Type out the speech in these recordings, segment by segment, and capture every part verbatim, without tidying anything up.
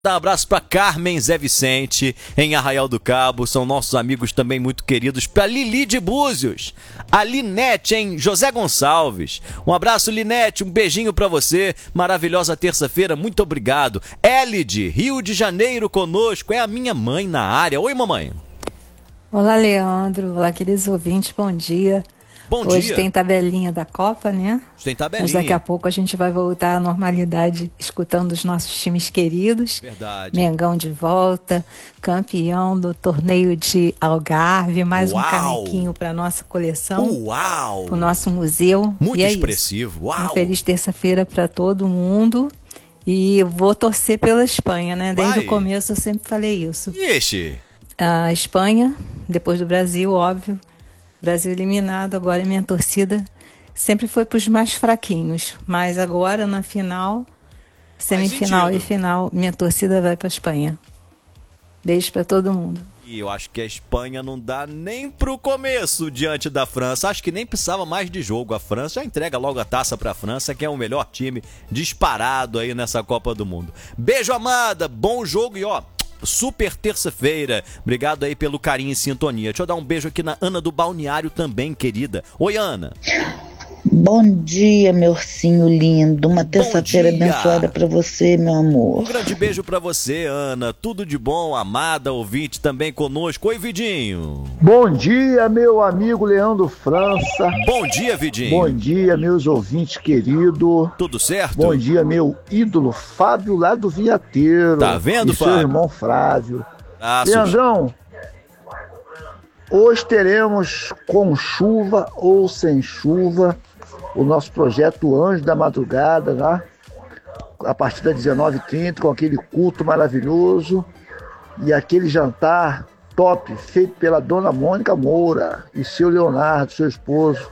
Um abraço para Carmen Zé Vicente, em Arraial do Cabo, são nossos amigos também muito queridos. Para Lili de Búzios, a Linete em José Gonçalves. Um abraço, Linete, um beijinho para você. Maravilhosa terça-feira, muito obrigado. Elide, Rio de Janeiro conosco, é a minha mãe na área. Oi, mamãe. Olá, Leandro. Olá, queridos ouvintes, bom dia. Bom Hoje dia. tem tabelinha da Copa, né? Tem tabelinha. Mas daqui a pouco a gente vai voltar à normalidade, escutando os nossos times queridos. Verdade. Mengão de volta, campeão do torneio de Algarve, mais Uau. um canequinho para nossa coleção, Uau! para o nosso museu. Muito e é expressivo. isso. Uau! Uma feliz terça-feira para todo mundo. E eu vou torcer pela Espanha, né? Desde Vai. o começo eu sempre falei isso. Ixi. A Espanha, depois do Brasil, óbvio. Brasil eliminado, agora minha torcida sempre foi para os mais fraquinhos. Mas agora, na final, semifinal e final, minha torcida vai para a Espanha. Beijo para todo mundo. E eu acho que a Espanha não dá nem pro começo diante da França. Acho que nem precisava mais de jogo. A França já entrega logo a taça pra França, que é o melhor time disparado aí nessa Copa do Mundo. Beijo, amada. Bom jogo e ó... super terça-feira. Obrigado aí pelo carinho e sintonia. Deixa eu dar um beijo aqui na Ana do Balneário também, querida. Oi, Ana. Bom dia, meu ursinho lindo. Uma terça-feira abençoada pra você, meu amor. Um grande beijo pra você, Ana. Tudo de bom, amada ouvinte também conosco. Oi, Vidinho. Bom dia, meu amigo Leandro França. Bom dia, Vidinho. Bom dia, meus ouvintes queridos. Tudo certo? Bom dia, meu ídolo Fábio lá do Viateiro. Tá vendo, e Fábio? seu irmão Flávio. Ah, Leandrão, hoje teremos com chuva ou sem chuva o nosso projeto Anjo da Madrugada, né? A partir das dezenove e trinta, com aquele culto maravilhoso e aquele jantar top feito pela dona Mônica Moura e seu Leonardo, seu esposo,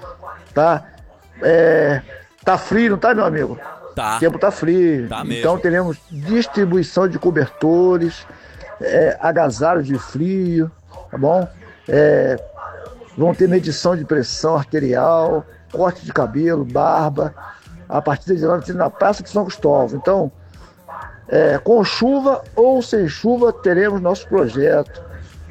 tá? É, tá frio, não tá, meu amigo? Tá. O tempo tá frio. Tá mesmo. Então teremos distribuição de cobertores, é, agasalhos de frio, tá bom? É, vão ter medição de pressão arterial, corte de cabelo, barba, a partir das dezenove e trinta na Praça de São Cristóvão. Então, é, com chuva ou sem chuva, teremos nosso projeto.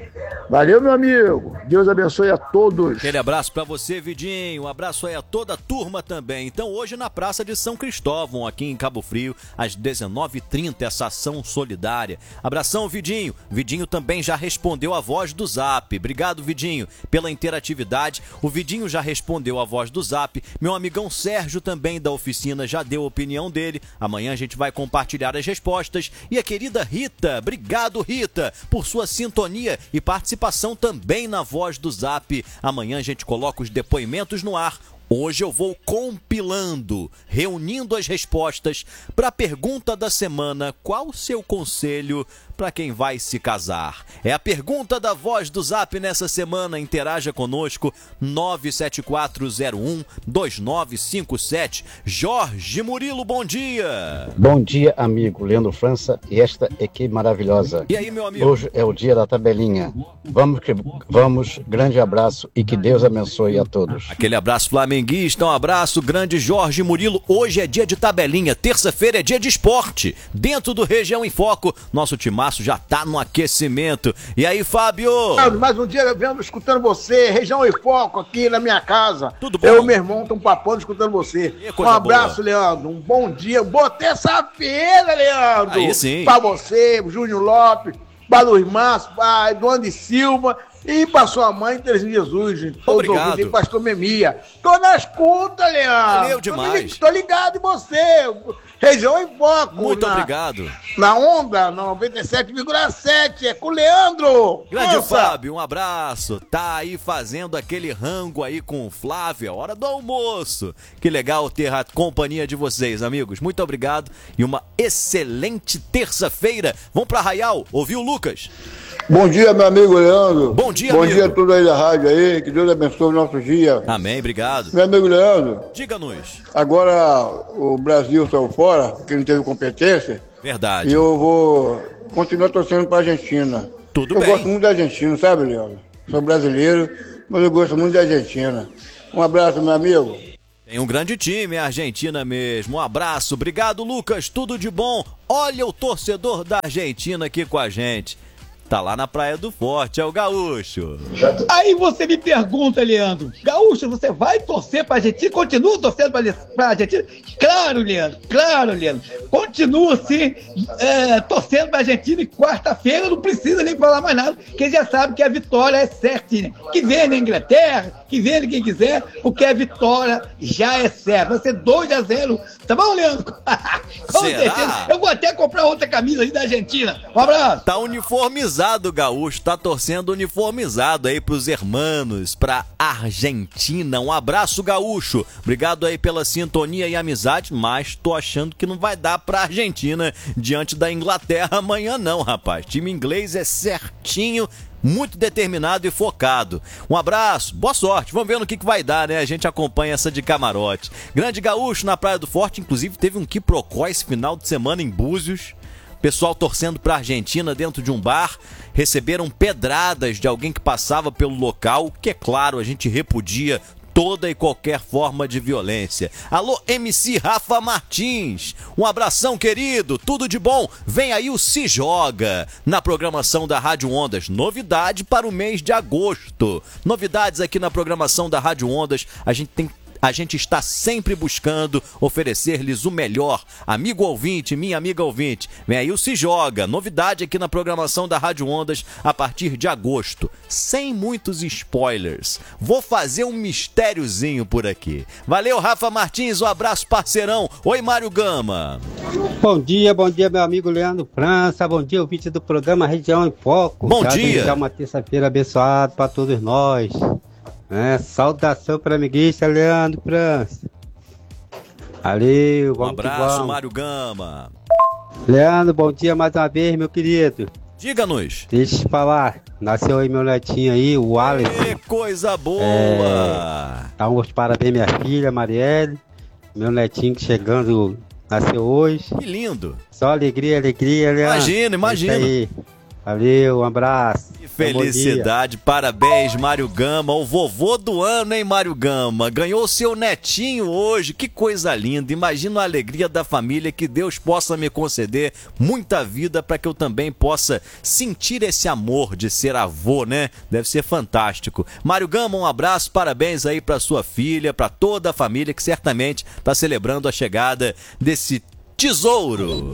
Valeu, meu amigo. Deus abençoe a todos. Aquele abraço pra você, Vidinho. Um abraço aí a toda a turma também. Então, hoje na Praça de São Cristóvão, aqui em Cabo Frio, às dezenove e trinta, essa ação solidária. Abração, Vidinho. Vidinho também já respondeu a voz do Zap. Obrigado, Vidinho, pela interatividade. O Vidinho já respondeu a voz do Zap. Meu amigão Sérgio também da oficina já deu a opinião dele. Amanhã a gente vai compartilhar as respostas. E a querida Rita, obrigado, Rita, por sua sintonia e participação também na voz do Zap. Amanhã a gente coloca os depoimentos no ar. Hoje eu vou compilando, reunindo as respostas para a pergunta da semana: qual o seu conselho para quem vai se casar? É a pergunta da voz do Zap nessa semana. Interaja conosco, nove sete quatro zero um dois nove cinco sete. Jorge Murilo, bom dia. Bom dia, amigo Leandro França e esta equipe maravilhosa. E aí, meu amigo? Hoje é o dia da tabelinha. Vamos, que, vamos, grande abraço e que Deus abençoe a todos. Aquele abraço flamenguista, um abraço grande, Jorge Murilo. Hoje é dia de tabelinha, terça-feira é dia de esporte. Dentro do Região em Foco, nosso timaço já tá no aquecimento. E aí, Fábio? Mais um dia vendo, escutando você, Região em Foco aqui na minha casa. Tudo bom? Eu e meu irmão estamos papando escutando você. E Um coisa abraço, boa. Leandro. Um bom dia, boa terça-feira, Leandro. Aí sim. Pra você, Júnior Lopes, pra Luiz Márcio, pra Eduardo e Silva. E pra sua mãe, Terezinha Jesus, gente. Todos Obrigado. ouvindo, e pastor Memia. Tô nas contas, Leandro. Valeu demais. Tô ligado em você. Região em Foco. Muito na, obrigado. Na onda, noventa e sete vírgula sete. É com o Leandro. Grande Nossa. Fábio, um abraço. Tá aí fazendo aquele rango aí com o Flávio, é hora do almoço. Que legal ter a companhia de vocês, amigos. Muito obrigado e uma excelente terça-feira. Vamos pra Arraial, ouvir o Lucas? Bom dia, meu amigo Leandro. Bom dia, Bom amigo. dia a todos aí da rádio aí, que Deus abençoe o nosso dia. Amém, obrigado. Meu amigo Leandro, Diga-nos. agora o Brasil saiu fora, porque não teve competência, Verdade. e eu vou continuar torcendo para a Argentina. Tudo eu bem. gosto muito da Argentina, sabe, Leandro? Sou brasileiro, mas eu gosto muito da Argentina. Um abraço, meu amigo. Tem um grande time, a Argentina mesmo. Um abraço, obrigado, Lucas, tudo de bom. Olha o torcedor da Argentina aqui com a gente. Tá lá na Praia do Forte, é o Gaúcho. Aí você me pergunta, Leandro, Gaúcho, você vai torcer pra Argentina? Continua torcendo pra, pra Argentina? Claro, Leandro, claro, Leandro. Continua, sim, é, torcendo pra Argentina e quarta-feira não precisa nem falar mais nada, porque já sabe que a vitória é certinha. Que venha na Inglaterra, que venha quem quiser, porque a vitória já é certa. Vai ser dois a zero, tá bom, Leandro? Com certeza. Eu vou até comprar outra camisa aí da Argentina. Um abraço. Tá uniformizado. O Gaúcho tá torcendo uniformizado aí pros hermanos, pra Argentina. Um abraço, Gaúcho. Obrigado aí pela sintonia e amizade, mas tô achando que não vai dar pra Argentina diante da Inglaterra amanhã não, rapaz. Time inglês é certinho, muito determinado e focado. Um abraço, boa sorte. Vamos ver no que, que vai dar, né? A gente acompanha essa de camarote. Grande Gaúcho na Praia do Forte, inclusive teve um quiprocó esse final de semana em Búzios. Pessoal torcendo para a Argentina dentro de um bar, receberam pedradas de alguém que passava pelo local, que é claro, a gente repudia toda e qualquer forma de violência. Alô, M C Rafa Martins, um abração, querido, tudo de bom. Vem aí o Se Joga, na programação da Rádio Ondas. Novidade para o mês de agosto. Novidades aqui na programação da Rádio Ondas, a gente tem A gente está sempre buscando oferecer-lhes o melhor. Amigo ouvinte, minha amiga ouvinte, vem aí o Se Joga. Novidade aqui na programação da Rádio Ondas a partir de agosto. Sem muitos spoilers. Vou fazer um mistériozinho por aqui. Valeu, Rafa Martins, um abraço, parceirão. Oi, Mário Gama. Bom dia, bom dia, meu amigo Leandro França. Bom dia, ouvinte do programa Região em Foco. Bom Já dia. Já uma terça-feira abençoada para todos nós. É, saudação para amiguista Leandro França. Valeu, Um abraço, Mário Gama. Leandro, bom dia mais uma vez, meu querido. Diga-nos. Deixa eu te falar, nasceu aí meu netinho aí, o Alex. Que coisa boa! É, dá uns parabéns minha filha, Marielle. Meu netinho que chegando, nasceu hoje. Que lindo. Só alegria, alegria, Leandro. Imagina, imagina. É isso aí. Valeu, um abraço. Que felicidade, parabéns, Mário Gama, o vovô do ano, hein, Mário Gama? Ganhou seu netinho hoje, que coisa linda. Imagina a alegria da família, que Deus possa me conceder muita vida para que eu também possa sentir esse amor de ser avô, né? Deve ser fantástico. Mário Gama, um abraço, parabéns aí para sua filha, para toda a família que certamente está celebrando a chegada desse tesouro.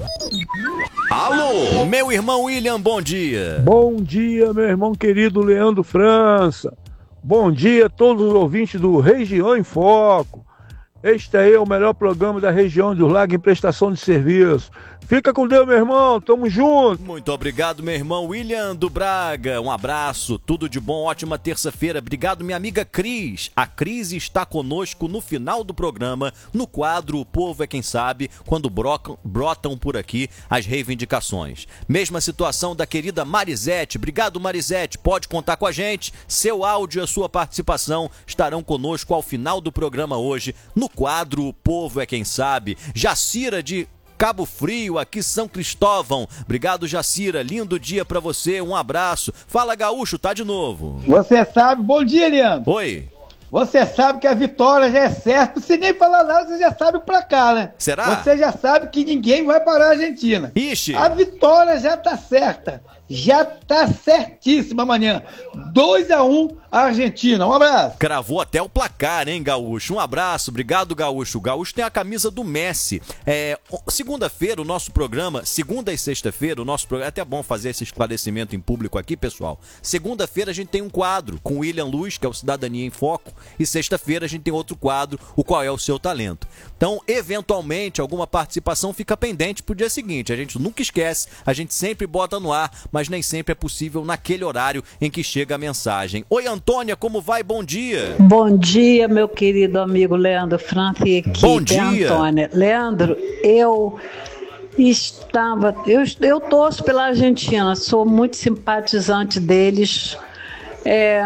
Alô, meu irmão William, bom dia. Bom dia, meu irmão querido Leandro França. Bom dia a todos os ouvintes do Região em Foco. Este aí é o melhor programa da região do Lago em prestação de serviço. Fica com Deus, meu irmão, tamo junto. Muito obrigado, meu irmão William do Braga. Um abraço, tudo de bom, ótima terça-feira. Obrigado, minha amiga Cris. A Cris está conosco no final do programa, no quadro O Povo é Quem Sabe, quando brocam, brotam por aqui as reivindicações. Mesma situação da querida Marisete. Obrigado, Marisete, pode contar com a gente. Seu áudio e a sua participação estarão conosco ao final do programa hoje, no quadro O Povo é Quem Sabe. Jacira de Cabo Frio, aqui São Cristóvão. Obrigado, Jacira. Lindo dia pra você. Um abraço. Fala, Gaúcho, tá de novo. Você sabe, bom dia, Leandro. Oi. Você sabe que a vitória já é certa. Se nem falar nada, você já sabe o placar, né? Será? Você já sabe que ninguém vai parar a Argentina. Ixi. A vitória já tá certa. Já tá certíssima amanhã. dois a um a Argentina. Um abraço. Cravou até o placar, hein, Gaúcho? Um abraço. Obrigado, Gaúcho. O Gaúcho tem a camisa do Messi. É, segunda-feira, o nosso programa, segunda e sexta-feira, o nosso programa, é até bom fazer esse esclarecimento em público aqui, pessoal. Segunda-feira a gente tem um quadro com o William Luz, que é o Cidadania em Foco, e sexta-feira a gente tem outro quadro, o Qual é o Seu Talento. Então, eventualmente, alguma participação fica pendente pro dia seguinte. A gente nunca esquece, a gente sempre bota no ar, mas nem sempre é possível naquele horário em que chega a mensagem. Oi, Antônia, como vai? Bom dia. Bom dia, meu querido amigo Leandro França e equipe. Bom dia. Antônia. Leandro, eu estava... Eu, eu torço pela Argentina, sou muito simpatizante deles. É...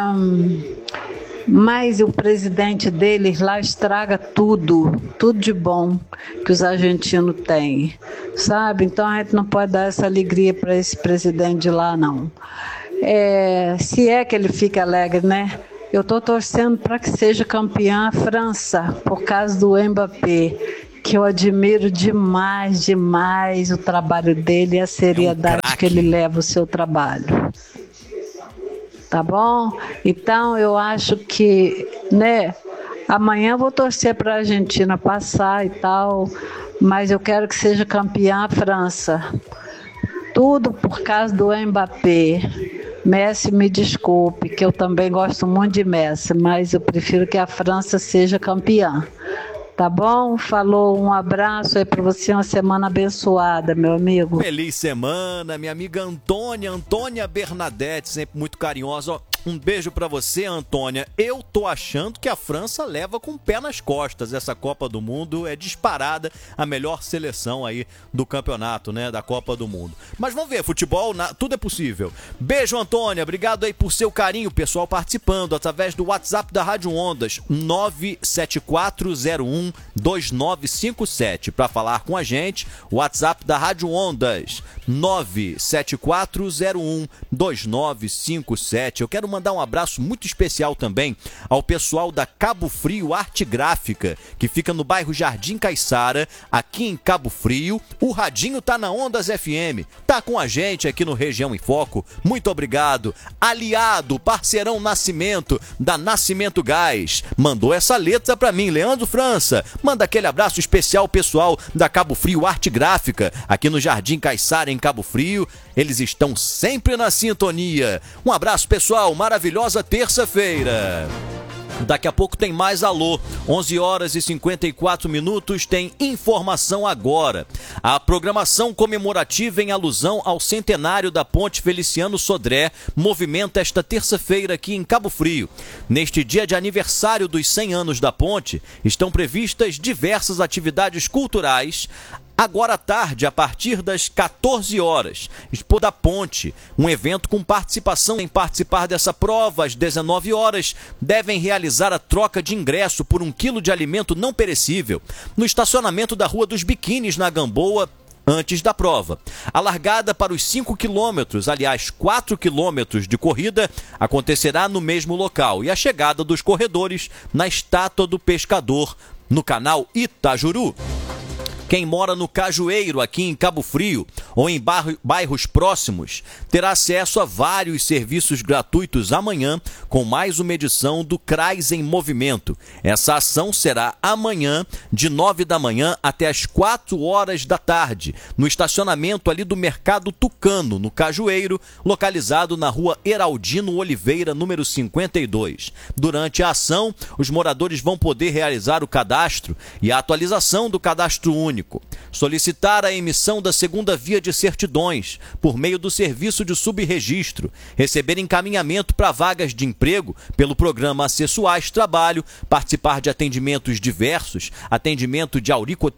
Mas o presidente deles lá estraga tudo, tudo de bom que os argentinos têm, sabe? Então a gente não pode dar essa alegria para esse presidente de lá, não. É, se é que ele fica alegre, né? Eu estou torcendo para que seja campeã a França, por causa do Mbappé, que eu admiro demais, demais o trabalho dele e a seriedade é um que ele leva o seu trabalho. Tá bom? Então eu acho que, né, amanhã eu vou torcer para a Argentina passar e tal, mas eu quero que seja campeã a França. Tudo por causa do Mbappé. Messi, me desculpe, que eu também gosto muito de Messi, mas eu prefiro que a França seja campeã. Tá bom? Falou, um abraço aí pra você, uma semana abençoada, meu amigo. Feliz semana, minha amiga Antônia, Antônia Bernadette, sempre muito carinhosa. Ó, um beijo pra você, Antônia. Eu tô achando que a França leva com o pé nas costas. Essa Copa do Mundo é disparada a melhor seleção aí do campeonato, né, da Copa do Mundo. Mas vamos ver, futebol, na... tudo é possível. Beijo, Antônia, obrigado aí por seu carinho, pessoal participando através do WhatsApp da Rádio Ondas, nove sete quatro zero um dois nove cinco sete. Para falar com a gente, WhatsApp da Rádio Ondas, nove sete quatro zero um dois nove cinco sete. Eu quero mandar um abraço muito especial também ao pessoal da Cabo Frio Arte Gráfica, que fica no bairro Jardim Caiçara, aqui em Cabo Frio. O Radinho tá na Ondas F M, tá com a gente aqui no Região em Foco. Muito obrigado. Aliado, parceirão Nascimento, da Nascimento Gás, mandou essa letra pra mim, Leandro França. Manda aquele abraço especial pessoal da Cabo Frio Arte Gráfica, aqui no Jardim Caiçara, em Cabo Frio. Eles estão sempre na sintonia. Um abraço, pessoal. Maravilhosa terça-feira. Daqui a pouco tem mais alô. onze horas e cinquenta e quatro minutos, tem informação agora. A programação comemorativa em alusão ao centenário da Ponte Feliciano Sodré movimenta esta terça-feira aqui em Cabo Frio. Neste dia de aniversário dos cem anos da ponte, estão previstas diversas atividades culturais. Agora à tarde, a partir das quatorze horas, Expo da Ponte, um evento com participação. Em participar dessa prova, às dezenove horas, devem realizar a troca de ingresso por um quilo de alimento não perecível no estacionamento da Rua dos Biquínis, na Gamboa, antes da prova. A largada para os cinco quilômetros, aliás, quatro quilômetros de corrida, acontecerá no mesmo local, e a chegada dos corredores na Estátua do Pescador, no canal Itajuru. Quem mora no Cajueiro, aqui em Cabo Frio, ou em bairros próximos, terá acesso a vários serviços gratuitos amanhã, com mais uma edição do CRAS em Movimento. Essa ação será amanhã, de nove da manhã até as quatro horas da tarde, no estacionamento ali do Mercado Tucano, no Cajueiro, localizado na rua Heraldino Oliveira, número cinquenta e dois. Durante a ação, os moradores vão poder realizar o cadastro e a atualização do cadastro único, solicitar a emissão da segunda via de certidões por meio do serviço de subregistro, receber encaminhamento para vagas de emprego pelo programa Acessuais Trabalho, participar de atendimentos diversos, atendimento de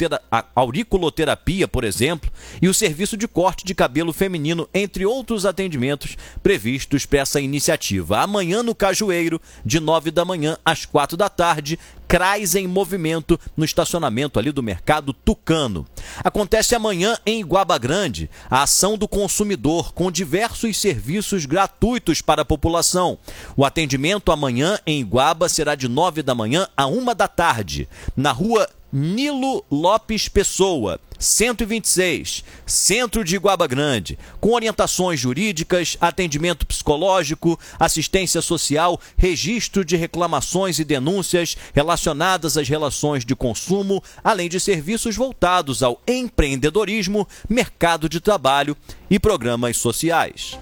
auriculoterapia, por exemplo, e o serviço de corte de cabelo feminino, entre outros atendimentos previstos para essa iniciativa. Amanhã no Cajueiro, de nove da manhã às quatro da tarde, CRAS em Movimento, no estacionamento ali do Mercado Tucano. Acontece amanhã em Iguaba Grande a ação do consumidor, com diversos serviços gratuitos para a população. O atendimento amanhã em Iguaba será de nove da manhã a uma da tarde, na rua Nilo Lopes Pessoa, cento e vinte e seis, centro de Iguaba Grande, com orientações jurídicas, atendimento psicológico, assistência social, registro de reclamações e denúncias relacionadas às relações de consumo, além de serviços voltados ao empreendedorismo, mercado de trabalho e programas sociais.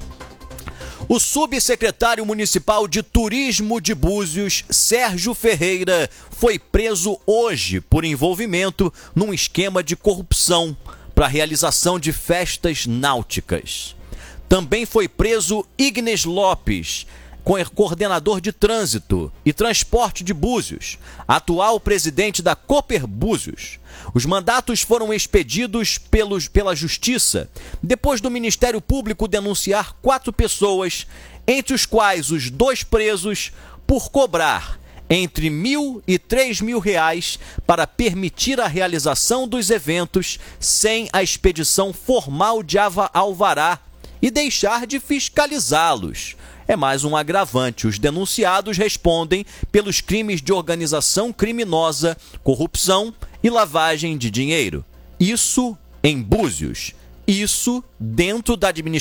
O subsecretário municipal de Turismo de Búzios, Sérgio Ferreira, foi preso hoje por envolvimento num esquema de corrupção para a realização de festas náuticas. Também foi preso Ignes Lopes, coordenador de trânsito e transporte de Búzios, atual presidente da Cooper Búzios. Os mandatos foram expedidos pelos, pela Justiça, depois do Ministério Público denunciar quatro pessoas, entre os quais os dois presos, por cobrar entre mil e três mil reais para permitir a realização dos eventos sem a expedição formal de alvará e deixar de fiscalizá-los. é mais um agravante. Os denunciados respondem pelos crimes de organização criminosa, corrupção e lavagem de dinheiro. Isso em Búzios. Isso dentro da administração